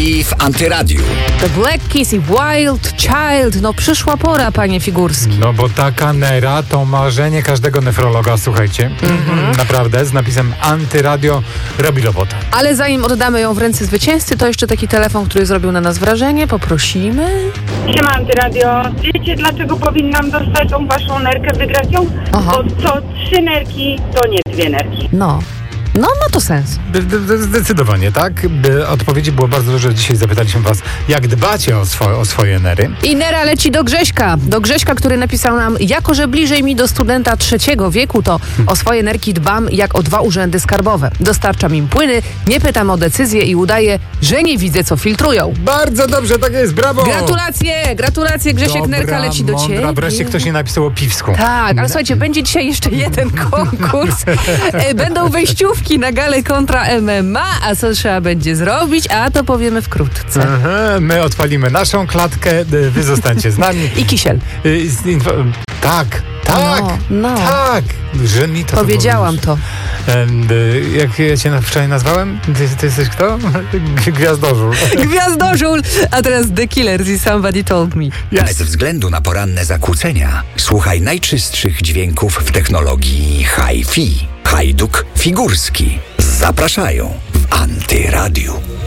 I w Antyradiu. The Black Keys i Wild Child. No przyszła pora, panie Figurski. No bo taka nera to marzenie każdego nefrologa, słuchajcie. Naprawdę, z napisem Antyradio robi robotę. Ale zanim oddamy ją w ręce zwycięzcy, to jeszcze taki telefon, który zrobił na nas wrażenie. Poprosimy. Siema Antyradio. Wiecie, dlaczego powinnam dostać tą waszą nerkę, wygrać ją? Aha. Bo co 3 nerki, to nie 2 nerki. No, ma to sens. Zdecydowanie, tak? Odpowiedzi było bardzo dużo. Dzisiaj zapytaliśmy was, jak dbacie o swoje nery. I nera leci do Grześka. Do Grześka, który napisał nam: jako że bliżej mi do studenta 3. wieku, to o swoje nerki dbam jak o 2 urzędy skarbowe. Dostarczam im płyny, nie pytam o decyzję i udaję, że nie widzę, co filtrują. Bardzo dobrze, tak jest, brawo! Gratulacje, Grzesiek, Dobra, nerka leci do mądra. ciebie. Wreszcie ktoś nie napisał o piwsku. Tak, ale słuchajcie, będzie dzisiaj jeszcze jeden konkurs. Będą wejściówki na galę kontra MMA, a co trzeba będzie zrobić, a to powiemy wkrótce. Aha, my odpalimy naszą klatkę, wy zostańcie z nami. I kisiel. Tak. No. Tak. Że mi to Powiedziałam to. Jak ja cię wczoraj nazwałem? Ty jesteś kto? Gwiazdożul. Gwiazdożul! A teraz The Killers i Somebody Told Me. Bez względu na poranne zakłócenia, słuchaj najczystszych dźwięków w technologii Hi-Fi. Hajduk Figurski. Zapraszają w Antyradiu.